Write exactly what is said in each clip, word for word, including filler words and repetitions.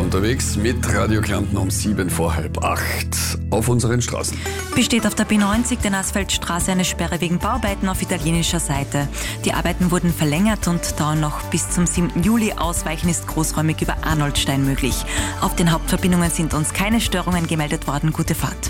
unterwegs mit Radio Kärnten um sieben vor halb acht auf unseren Straßen. Besteht auf der B neunzig, der Nassfeldstraße, eine Sperre wegen Bauarbeiten auf italienischer Seite. Die Arbeiten wurden verlängert und dauern noch bis zum siebten Juli. Ausweichen ist großräumig über Arnoldstein möglich. Auf den Hauptverbindungen sind uns keine Störungen gemeldet worden. Gute Fahrt.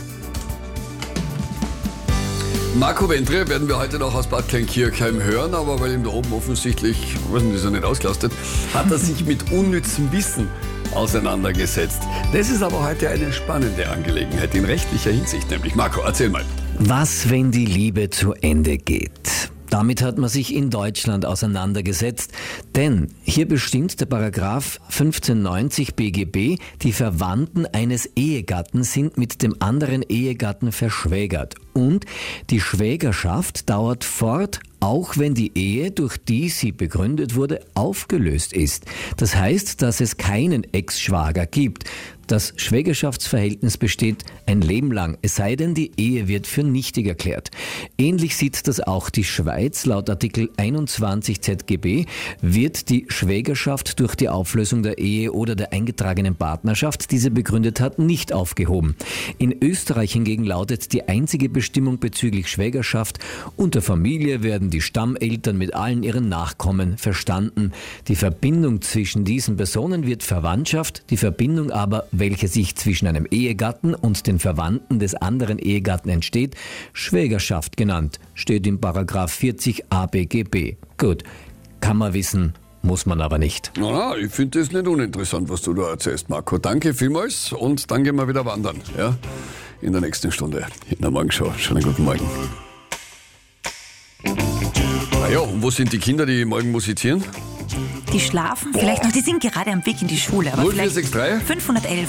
Marco Wentre werden wir heute noch aus Bad Kleinkirchheim hören, aber weil ihm da oben offensichtlich, weiß nicht, ist er nicht ausgelastet, hat er sich mit unnützem Wissen auseinandergesetzt. Das ist aber heute eine spannende Angelegenheit in rechtlicher Hinsicht, nämlich. Marco, erzähl mal. Was, wenn die Liebe zu Ende geht? Damit hat man sich in Deutschland auseinandergesetzt, denn hier bestimmt der Paragraph fünfzehnhundertneunzig B G B, die Verwandten eines Ehegatten sind mit dem anderen Ehegatten verschwägert und die Schwägerschaft dauert fort, auch wenn die Ehe, durch die sie begründet wurde, aufgelöst ist. Das heißt, dass es keinen Ex-Schwager gibt. Das Schwägerschaftsverhältnis besteht ein Leben lang, es sei denn, die Ehe wird für nichtig erklärt. Ähnlich sieht das auch die Schweiz. Laut Artikel einundzwanzig Z G B wird die Schwägerschaft durch die Auflösung der Ehe oder der eingetragenen Partnerschaft, die sie begründet hat, nicht aufgehoben. In Österreich hingegen lautet die einzige Bestimmung bezüglich Schwägerschaft: unter Familie werden die Stammeltern mit allen ihren Nachkommen verstanden. Die Verbindung zwischen diesen Personen wird Verwandtschaft, die Verbindung aber, welche sich zwischen einem Ehegatten und den Verwandten des anderen Ehegatten entsteht, Schwägerschaft genannt, steht im Paragraph vierzig a B G B. Gut, kann man wissen, muss man aber nicht. Na, ich finde das nicht uninteressant, was du da erzählst, Marco. Danke vielmals und dann gehen wir wieder wandern. Ja? In der nächsten Stunde in der Morgenshow. Schönen guten Morgen. Ah ja, und wo sind die Kinder, die morgen musizieren? Die schlafen, Boah. vielleicht noch, die sind gerade am Weg in die Schule. Aber null vier sechs drei fünfhundertelf